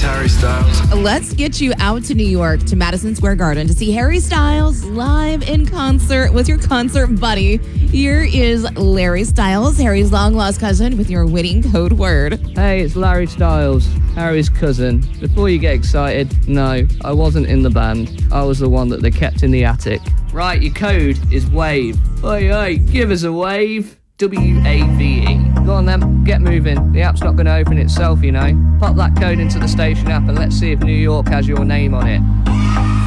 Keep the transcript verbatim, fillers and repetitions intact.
is Harry Styles. Let's get you out to New York to Madison Square Garden to see Harry Styles live in concert with your concert buddy. Here is Larry Styles, Harry's long-lost cousin, with your winning code word. Hey, it's Larry Styles, Harry's cousin. Before you get excited, no, I wasn't in the band. I was the one that they kept in the attic. Right, your code is WAVE. Oi, oi, give us a wave. W A V E. Go on then, get moving. The app's not going to open itself, you know. Pop that code into the station app and let's see if New York has your name on it.